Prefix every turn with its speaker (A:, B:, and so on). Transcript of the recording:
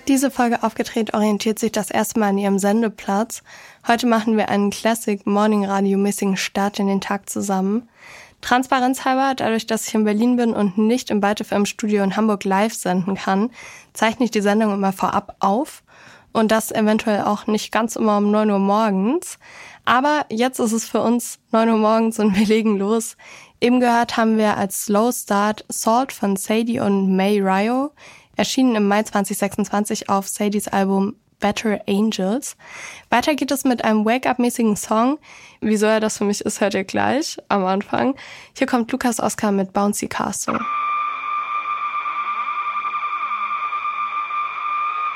A: Diese Folge Aufgedreht orientiert sich das erste Mal an ihrem Sendeplatz. Heute machen wir einen Classic-Morning-Radio-mäßigen Start in den Tag zusammen. Transparenzhalber, dadurch, dass ich in Berlin bin und nicht im BalteFM-Studio in Hamburg live senden kann, zeichne ich die Sendung immer vorab auf. Und das eventuell auch nicht ganz immer um 9 Uhr morgens. Aber jetzt ist es für uns 9 Uhr morgens und wir legen los. Eben gehört haben wir als Slow Start Salt von Sadie und May Ryo, erschienen im Mai 2026 auf Sadies Album Better Angels. Weiter geht es mit einem Wake-up-mäßigen Song. Wieso er das für mich ist, hört ihr gleich am Anfang. Hier kommt Lukas Oskar mit Bouncy Castle.